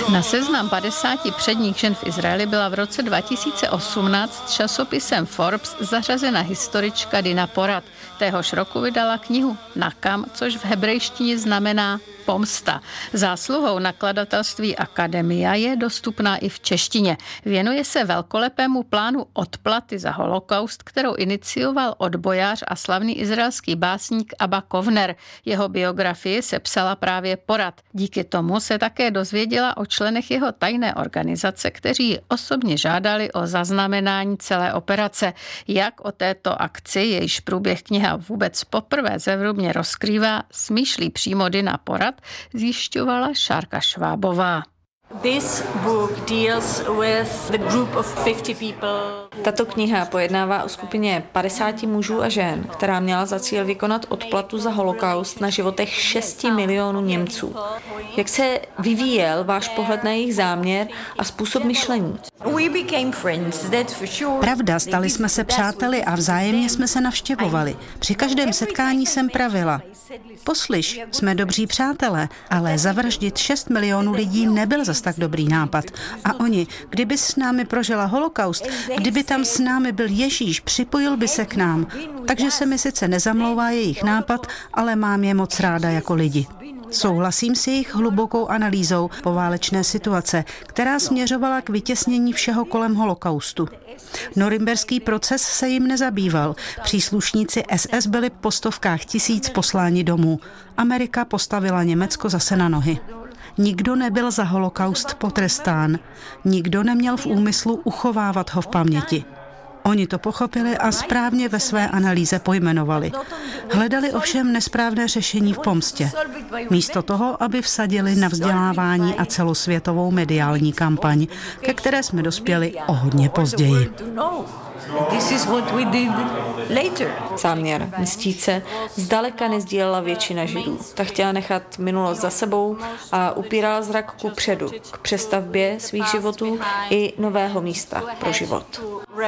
Na seznam 50 předních žen v Izraeli byla v roce 2018 časopisem Forbes zařazena historička Dina Porat. Téhož roku vydala knihu Nakam, což v hebrejštině znamená pomsta. Zásluhou nakladatelství Akademia je dostupná i v češtině. Věnuje se velkolepému plánu odplaty za holokaust, kterou inicioval odbojář a slavný izraelský básník Abba Kovner. Jeho biografii sepsala právě Porat. Díky tomu se také dozvěděla o členech jeho tajné organizace, kteří osobně žádali o zaznamenání celé operace. Jak o této akci, jejíž průběh kniha vůbec poprvé zevrubně rozkrývá, smýšlí přímo Dina Porat, zjišťovala Šárka Švábová. This book deals with the group of 50 people. Tato kniha pojednává o skupině 50 mužů a žen, která měla za cíl vykonat odplatu za holokaust na životech 6 milionů Němců. Jak se vyvíjel váš pohled na jejich záměr a způsob myšlení? Pravda, stali jsme se přáteli a vzájemně jsme se navštěvovali. Při každém setkání jsem pravila: poslyš, jsme dobří přátelé, ale zavraždit 6 milionů lidí nebyl zas tak dobrý nápad. A oni, kdyby s námi prožila holokaust, kdyby tam s námi byl Ježíš, připojil by se k nám. Takže se mi sice nezamlouvá jejich nápad, ale mám je moc ráda jako lidi. Souhlasím s jejich hlubokou analýzou poválečné situace, která směřovala k vytěsnění všeho kolem holokaustu. Norimberský proces se jim nezabýval. Příslušníci SS byli po stovkách tisíc posláni domů. Amerika postavila Německo zase na nohy. Nikdo nebyl za holokaust potrestán. Nikdo neměl v úmyslu uchovávat ho v paměti. Oni to pochopili a správně ve své analýze pojmenovali. Hledali ovšem nesprávné řešení v pomstě. Místo toho, aby vsadili na vzdělávání a celosvětovou mediální kampaň, ke které jsme dospěli o hodně později. Záměr mstít se zdaleka nezdílela většina Židů. Ta chtěla nechat minulost za sebou a upírala zrak ku předu, k přestavbě svých životů i nového místa pro život.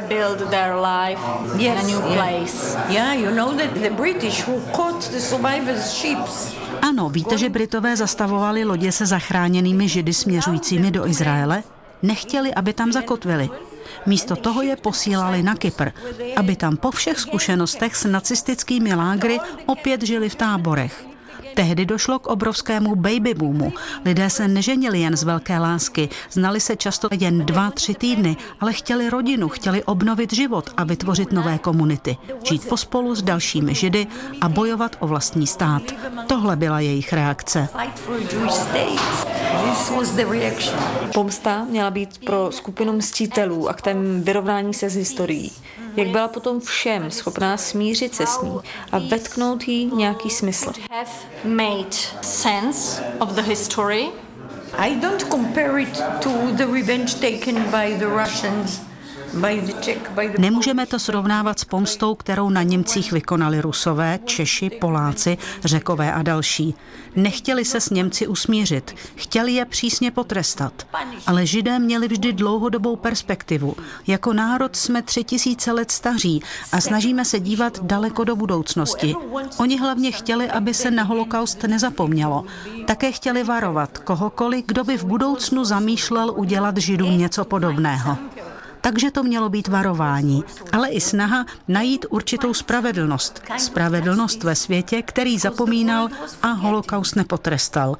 Ano, víte, že Britové zastavovali lodě se zachráněnými Židy směřujícími do Izraele? Nechtěli, aby tam zakotvili. Místo toho je posílali na Kypr, aby tam po všech zkušenostech s nacistickými lágry opět žili v táborech. Tehdy došlo k obrovskému baby boomu. Lidé se neženili jen z velké lásky, znali se často jen 2-3 týdny, ale chtěli rodinu, chtěli obnovit život a vytvořit nové komunity, žít pospolu s dalšími Židy a bojovat o vlastní stát. Tohle byla jejich reakce. Pomsta měla být pro skupinu mstitelů aktem vyrovnání se s historií. Jak byla potom všem schopná smířit se s ní a vetknout jí nějaký smysl. I don't compare it to the revenge taken by the Russians. Nemůžeme to srovnávat s pomstou, kterou na Němcích vykonali Rusové, Češi, Poláci, Řekové a další. Nechtěli se s Němci usmířit, chtěli je přísně potrestat. Ale Židé měli vždy dlouhodobou perspektivu. Jako národ jsme 3000 let staří a snažíme se dívat daleko do budoucnosti. Oni hlavně chtěli, aby se na holokaust nezapomnělo. Také chtěli varovat kohokoliv, kdo by v budoucnu zamýšlel udělat Židům něco podobného. Takže to mělo být varování, ale i snaha najít určitou spravedlnost. Spravedlnost ve světě, který zapomínal a holokaust nepotrestal.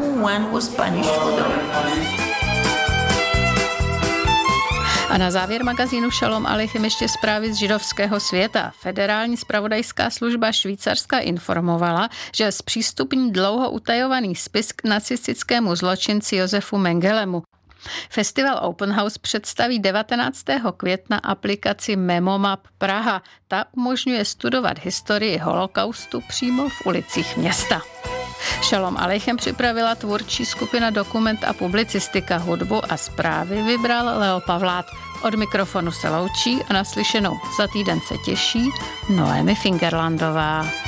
A na závěr magazínu Šalom Aleichem ještě zprávy z židovského světa. Federální zpravodajská služba Švýcarska informovala, že zpřístupní dlouho utajovaný spis k nacistickému zločinci Josefu Mengelemu. Festival Open House představí 19. května aplikaci Memomap Praha. Ta umožňuje studovat historii holokaustu přímo v ulicích města. Šalom Aleichem připravila tvůrčí skupina Dokument a publicistika, hudbu a zprávy vybral Leo Pavlát. Od mikrofonu se loučí a naslyšenou za týden se těší Noémie Fingerlandová.